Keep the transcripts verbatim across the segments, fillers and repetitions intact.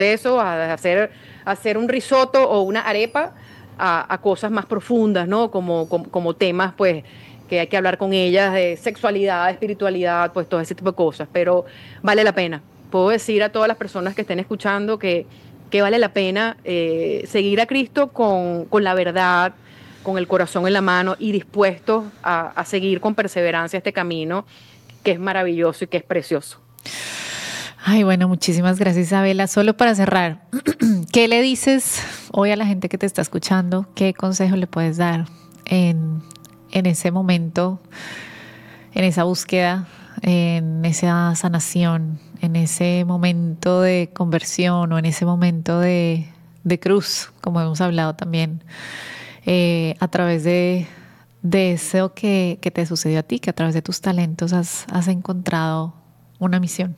proceso, a hacer, a hacer un risotto o una arepa, a, a cosas más profundas, ¿no? Como, como, como temas, pues, que hay que hablar con ellas de sexualidad, espiritualidad, pues todo ese tipo de cosas, pero vale la pena. Puedo decir a todas las personas que estén escuchando que, que vale la pena eh, seguir a Cristo con, con la verdad, con el corazón en la mano y dispuestos a, a seguir con perseverancia este camino que es maravilloso y que es precioso. Ay, bueno, muchísimas gracias, Isabela. Solo para cerrar, ¿qué le dices hoy a la gente que te está escuchando? ¿Qué consejo le puedes dar en, en ese momento, en esa búsqueda, en esa sanación, en ese momento de conversión o en ese momento de, de cruz, como hemos hablado también, eh, a través de, de eso que, que te sucedió a ti, que a través de tus talentos has, has encontrado una misión?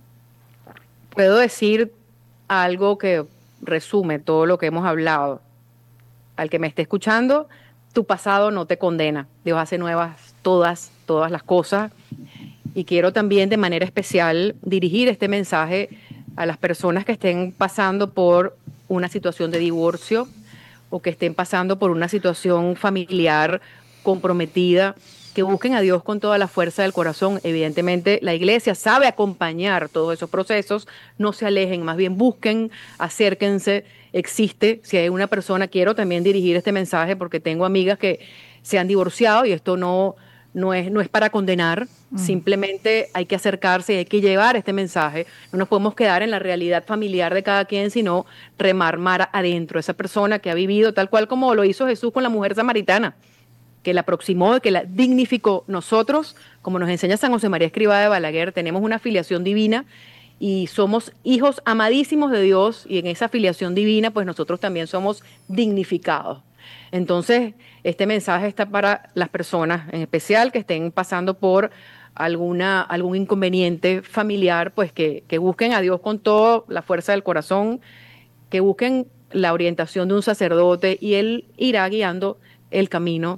Puedo decir algo que resume todo lo que hemos hablado. Al que me esté escuchando, tu pasado no te condena. Dios hace nuevas todas, todas las cosas. Y quiero también de manera especial dirigir este mensaje a las personas que estén pasando por una situación de divorcio o que estén pasando por una situación familiar comprometida, que busquen a Dios con toda la fuerza del corazón. Evidentemente, la iglesia sabe acompañar todos esos procesos, no se alejen, más bien busquen, acérquense, existe. Si hay una persona, quiero también dirigir este mensaje porque tengo amigas que se han divorciado y esto no, no, es, no es para condenar, mm. simplemente hay que acercarse y hay que llevar este mensaje. No nos podemos quedar en la realidad familiar de cada quien, sino remar mar adentro. Esa persona que ha vivido tal cual como lo hizo Jesús con la mujer samaritana, que la aproximó, que la dignificó. Nosotros, como nos enseña San José María Escrivá de Balaguer, tenemos una filiación divina y somos hijos amadísimos de Dios, y en esa filiación divina pues nosotros también somos dignificados. Entonces, este mensaje está para las personas en especial que estén pasando por alguna, algún inconveniente familiar, pues que, que busquen a Dios con toda la fuerza del corazón, que busquen la orientación de un sacerdote y Él irá guiando el camino,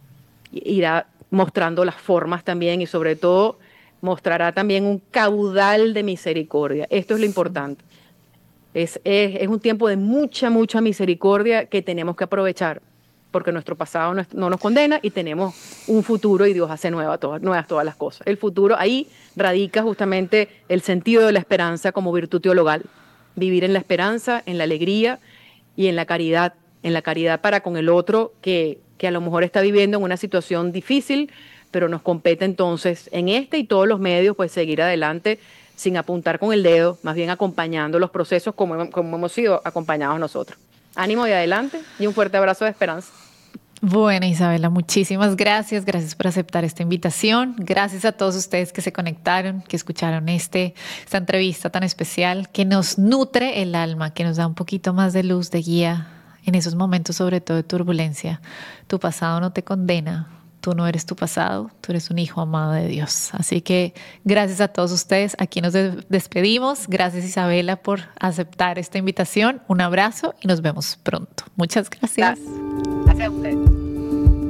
irá mostrando las formas también y sobre todo mostrará también un caudal de misericordia. Esto es lo importante. Es, es, es un tiempo de mucha, mucha misericordia que tenemos que aprovechar porque nuestro pasado no, no nos condena y tenemos un futuro y Dios hace nueva, todas, nuevas todas las cosas. El futuro, ahí radica justamente el sentido de la esperanza como virtud teologal. Vivir en la esperanza, en la alegría y en la caridad, en la caridad para con el otro que, que a lo mejor está viviendo en una situación difícil, pero nos compete entonces en este y todos los medios pues seguir adelante sin apuntar con el dedo, más bien acompañando los procesos como, como hemos sido acompañados nosotros. Ánimo y adelante y un fuerte abrazo de esperanza. Bueno, Isabela, muchísimas gracias. Gracias por aceptar esta invitación. Gracias a todos ustedes que se conectaron, que escucharon este, esta entrevista tan especial, que nos nutre el alma, que nos da un poquito más de luz, de guía en esos momentos, sobre todo de turbulencia. Tu pasado no te condena. Tú no eres tu pasado, tú eres un hijo amado de Dios. Así que gracias a todos ustedes. Aquí nos despedimos. Gracias, Isabela, por aceptar esta invitación. Un abrazo y nos vemos pronto. Muchas gracias. Gracias, gracias a ustedes.